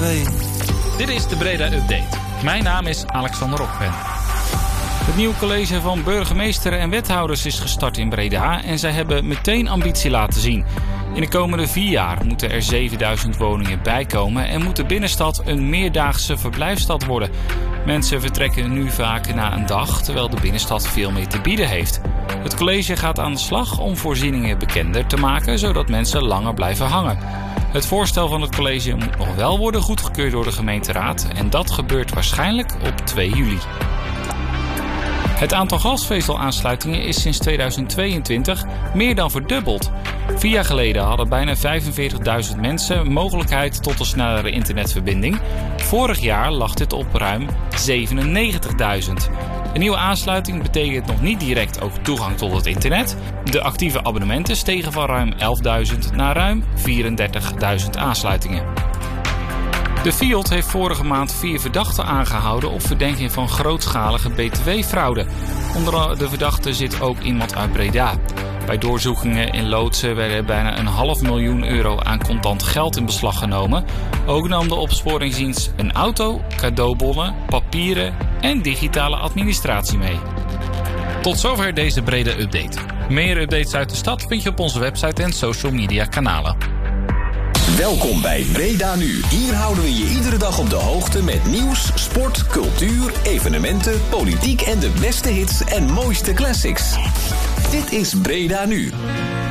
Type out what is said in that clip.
2. Dit is de Breda Update. Mijn naam is Alexander Rokven. Het nieuwe college van burgemeester en wethouders is gestart in Breda en zij hebben meteen ambitie laten zien. In de komende 4 jaar moeten er 7000 woningen bijkomen en moet de binnenstad een meerdaagse verblijfsstad worden. Mensen vertrekken nu vaak na een dag, terwijl de binnenstad veel meer te bieden heeft. Het college gaat aan de slag om voorzieningen bekender te maken, zodat mensen langer blijven hangen. Het voorstel van het college moet nog wel worden goedgekeurd door de gemeenteraad en dat gebeurt waarschijnlijk op 2 juli. Het aantal glasvezelaansluitingen is sinds 2022 meer dan verdubbeld. 4 jaar geleden hadden bijna 45.000 mensen mogelijkheid tot een snellere internetverbinding. Vorig jaar lag dit op ruim 97.000. Een nieuwe aansluiting betekent nog niet direct ook toegang tot het internet. De actieve abonnementen stegen van ruim 11.000 naar ruim 34.000 aansluitingen. De FIOD heeft vorige maand 4 verdachten aangehouden op verdenking van grootschalige btw-fraude. Onder de verdachten zit ook iemand uit Breda. Bij doorzoekingen in loodsen werden bijna €500.000 aan contant geld in beslag genomen. Ook nam de opsporingsdienst een auto, cadeaubonnen, papieren en digitale administratie mee. Tot zover deze Breda Update. Meer updates uit de stad vind je op onze website en social media kanalen. Welkom bij Breda Nu. Hier houden we je iedere dag op de hoogte met nieuws, sport, cultuur, evenementen, politiek en de beste hits en mooiste classics. Dit is Breda Nu.